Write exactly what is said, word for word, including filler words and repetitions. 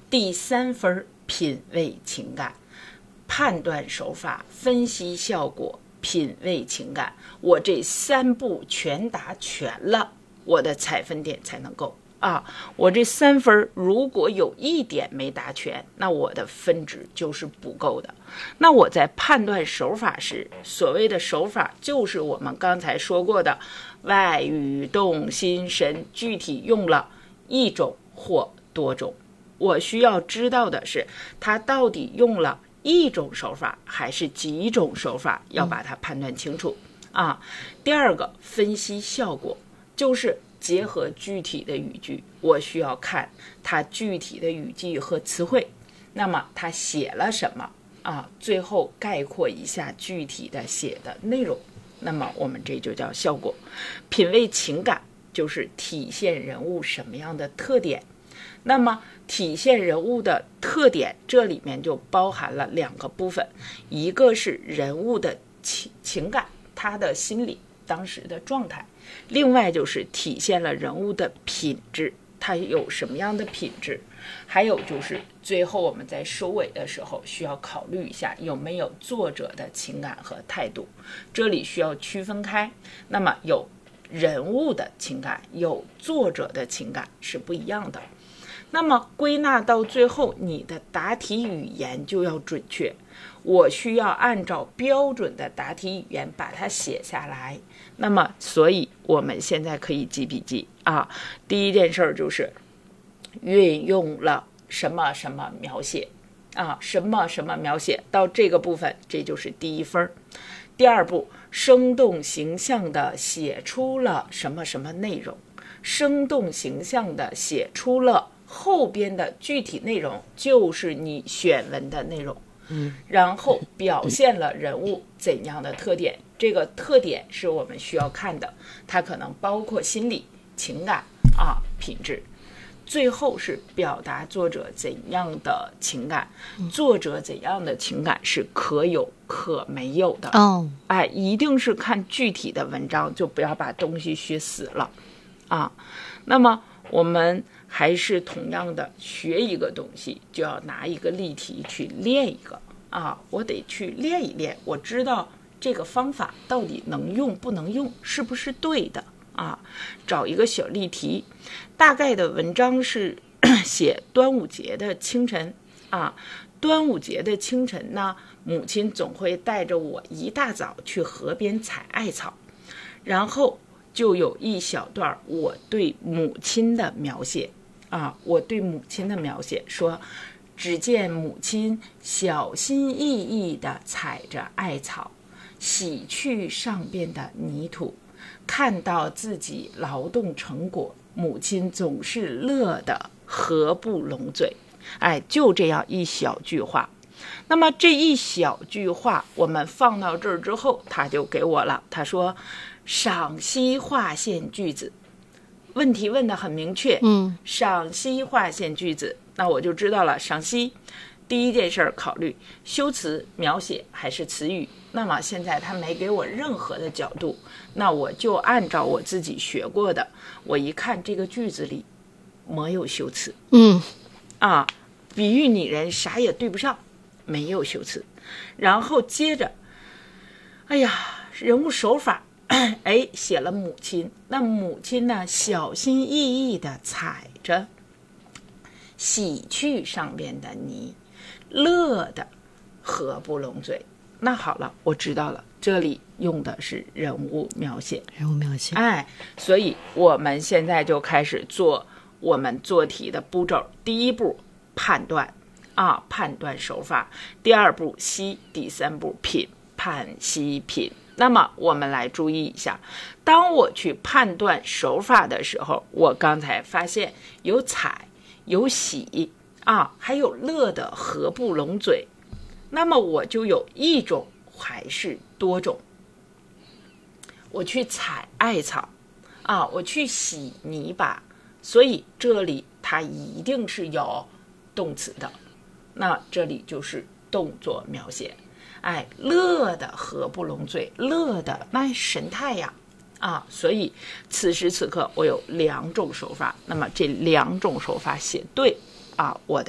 第三分品味情感，判断手法，分析效果，品味情感，我这三步全答全了，我的采分点才能够啊。我这三分如果有一点没答全，那我的分值就是不够的。那我在判断手法时，所谓的手法就是我们刚才说过的外语动心神，具体用了一种或多种。我需要知道的是，他到底用了一种手法还是几种手法，要把它判断清楚、嗯、啊。第二个，分析效果，就是结合具体的语句，我需要看它具体的语句和词汇，那么它写了什么啊？最后概括一下具体的写的内容，那么我们这就叫效果。品味情感就是体现人物什么样的特点。那么体现人物的特点，这里面就包含了两个部分，一个是人物的情情感，他的心理当时的状态，另外就是体现了人物的品质，他有什么样的品质，还有就是最后我们在收尾的时候需要考虑一下有没有作者的情感和态度，这里需要区分开。那么有人物的情感，有作者的情感是不一样的。那么归纳到最后，你的答题语言就要准确，我需要按照标准的答题语言把它写下来。那么所以我们现在可以记笔记啊。第一件事就是运用了什么什么描写啊，什么什么描写，到这个部分这就是第一分。第二步，生动形象地写出了什么什么内容，生动形象地写出了后边的具体内容，就是你选文的内容。嗯，然后表现了人物怎样的特点，这个特点是我们需要看的，它可能包括心理、情感啊、品质。最后是表达作者怎样的情感，作者怎样的情感是可有可没有的。哦，哎，一定是看具体的文章，就不要把东西学死了啊。那么我们还是同样的学一个东西，就要拿一个例题去练一个啊，我得去练一练，我知道这个方法到底能用不能用，是不是对的啊？找一个小例题，大概的文章是写端午节的清晨啊，端午节的清晨呢，母亲总会带着我一大早去河边采艾草，然后就有一小段我对母亲的描写啊，我对母亲的描写说，只见母亲小心翼翼地踩着艾草，洗去上边的泥土，看到自己劳动成果，母亲总是乐得合不拢嘴。哎，就这样一小句话。那么这一小句话我们放到这儿之后，他就给我了，他说赏析划线句子，问题问得很明确，嗯，赏析划线句子，那我就知道了。赏析第一件事考虑修辞描写还是词语，那么现在他没给我任何的角度，那我就按照我自己学过的，我一看这个句子里没有修辞，嗯，啊，比喻拟人啥也对不上，没有修辞。然后接着，哎呀，人物手法，哎，写了母亲，那母亲呢，小心翼翼地踩着，洗去上边的泥，乐得合不拢嘴。那好了，我知道了，这里用的是人物描写， 人物描写， 哎，所以我们现在就开始做我们做题的步骤。第一步判断啊，判断手法；第二步析；第三步品，判析品。那么我们来注意一下，当我去判断手法的时候，我刚才发现有踩，有洗啊，还有乐得合不拢嘴。那么我就有一种还是多种？我去采艾草啊，我去洗泥巴，所以这里它一定是有动词的，那这里就是动作描写。哎，乐得合不拢嘴，乐的那神态呀啊，所以此时此刻我有两种手法，那么这两种手法写对啊，我的